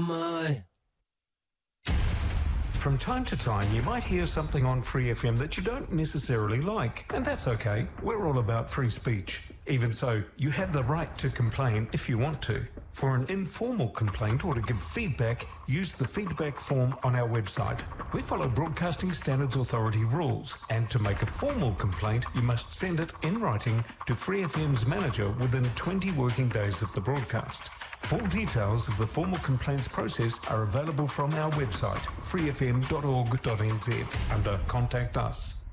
my. From time to time, you might hear something on Free FM that you don't necessarily like, and that's okay. We're all about free speech. Even so, you have the right to complain if you want to. For an informal complaint or to give feedback, use the feedback form on our website. We follow Broadcasting Standards Authority rules, and to make a formal complaint, you must send it in writing to Free FM's manager within 20 working days of the broadcast. Full details of the formal complaints process are available from our website, freefm.org.nz, under Contact Us.